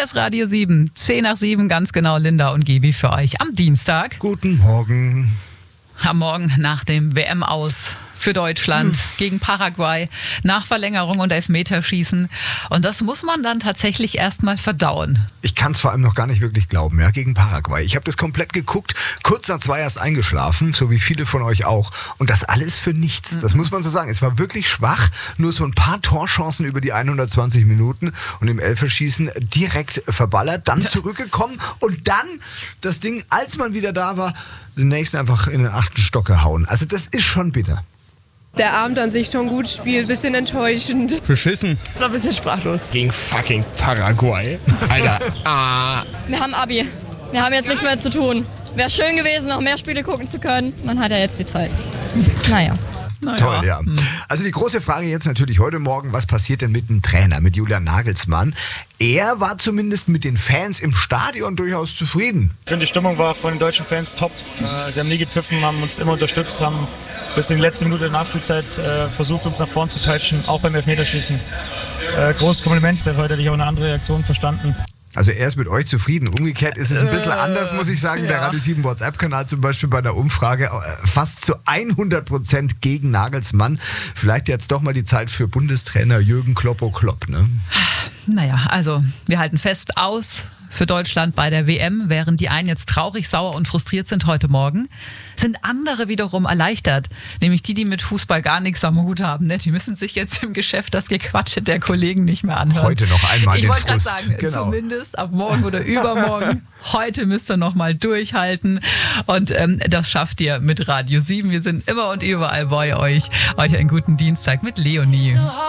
Hier ist Radio 7, 10 nach 7, ganz genau, Linda und Gebi für euch am Dienstag. Guten Morgen. Am Morgen nach dem WM-Aus für Deutschland gegen Paraguay, nach Verlängerung und Elfmeterschießen. Und das muss man dann tatsächlich erstmal verdauen. Ich kann es vor allem noch gar nicht wirklich glauben, ja, gegen Paraguay. Ich habe das komplett geguckt, kurz nach 2 erst eingeschlafen, so wie viele von euch auch. Und das alles für nichts, das muss man so sagen. Es war wirklich schwach, nur so ein paar Torchancen über die 120 Minuten und im Elferschießen direkt verballert, dann zurückgekommen und dann das Ding, als man wieder da war, den nächsten einfach in den 8. Stock gehauen. Also das ist schon bitter. Der Abend an sich schon gut spielt, bisschen enttäuschend. Beschissen. Ich war ein bisschen sprachlos. Gegen fucking Paraguay. Alter. Wir haben Abi. Wir haben jetzt nichts mehr zu tun. Wäre schön gewesen, noch mehr Spiele gucken zu können. Man hat ja jetzt die Zeit. Naja. Toll, ja. Also die große Frage jetzt natürlich heute Morgen, was passiert denn mit dem Trainer, mit Julian Nagelsmann? Er war zumindest mit den Fans im Stadion durchaus zufrieden. Ich finde, die Stimmung war von den deutschen Fans top. Sie haben nie gepfiffen, haben uns immer unterstützt, haben bis in die letzte Minute der Nachspielzeit versucht, uns nach vorn zu peitschen, auch beim Elfmeterschießen. Großes Kompliment, heute hätte ich auch eine andere Reaktion verstanden. Also er ist mit euch zufrieden. Umgekehrt ist es ein bisschen anders, muss ich sagen. Ja. Der Radio 7 WhatsApp-Kanal zum Beispiel bei der Umfrage fast zu 100% gegen Nagelsmann. Vielleicht jetzt doch mal die Zeit für Bundestrainer Jürgen Kloppo Klopp, ne? Naja, also wir halten fest aus für Deutschland bei der WM. Während die einen jetzt traurig, sauer und frustriert sind heute Morgen, sind andere wiederum erleichtert. Nämlich die mit Fußball gar nichts am Hut haben. Ne? Die müssen sich jetzt im Geschäft das Gequatsche der Kollegen nicht mehr anhören. Heute noch einmal den Frust. Ich wollte gerade sagen, genau. Zumindest ab morgen oder übermorgen. Heute müsst ihr noch mal durchhalten. Und das schafft ihr mit Radio 7. Wir sind immer und überall bei euch. Euch einen guten Dienstag mit Leonie.